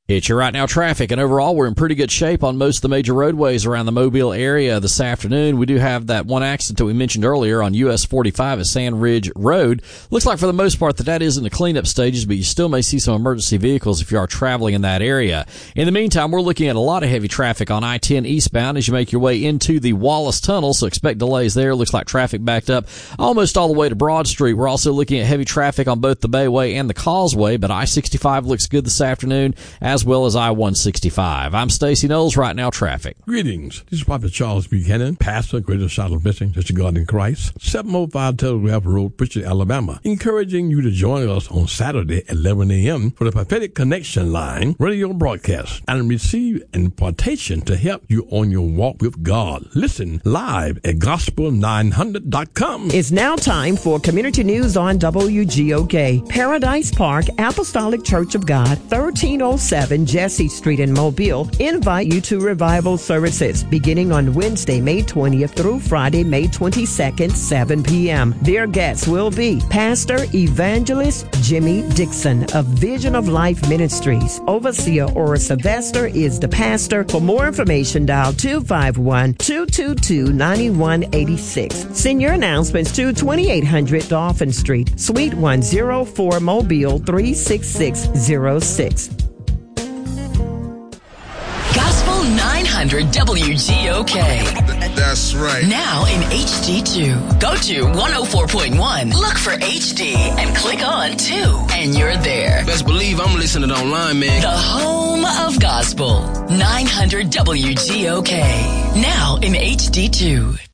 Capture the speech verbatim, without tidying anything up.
It's your Right Now traffic, and overall we're in pretty good shape on most of the major roadways around the Mobile area this afternoon. We do have that one accident that we mentioned earlier on U S forty-five at Sand Ridge Road. Looks like for the most part that that is in the cleanup stages, but you still may see some emergency vehicles if you are traveling in that area. In the meantime, we're looking at a lot of heavy traffic on I ten eastbound as you make your way into the Wallace Tunnel, so expect delays there. Looks like traffic backed up almost all the way to Broad Street. We're also looking at heavy traffic on both the Bayway and the Causeway, but I sixty-five looks good this afternoon, as well as I one sixty-five. I'm Stacey Knowles, Right Now Traffic. Greetings. This is Prophet Charles Buchanan, pastor, Greater Charlotte Mission, Church of God in Christ, seven oh five Telegraph Road, Pritchard, Alabama, encouraging you to join us on Saturday at eleven a.m. for the Prophetic Connection Line radio broadcast and receive an impartation to help you on your walk with God. Listen live at gospel nine hundred dot com. It's now time for community news on W G O K. Paradise Park Apostolic Church of God, thirteen oh seven Jesse Street in Mobile, invite you to revival services beginning on Wednesday, May twentieth through Friday, May twenty-second, seven p.m. Their guests will be Pastor Evangelist Jimmy Dixon of Vision of Life Ministries. Overseer Ora Sylvester is the pastor. For more information, dial two five one, two two two, nine one eight six. Send your announcements to twenty-eight hundred Dolphin Street, Suite one oh four, Mobile three six six oh six. Gospel nine hundred W G O K. That's right. Now in H D two. Go to one oh four point one, look for H D, and click on two, and you're there. Best believe I'm listening online, man. The home of gospel. nine hundred W G O K. Now in H D two.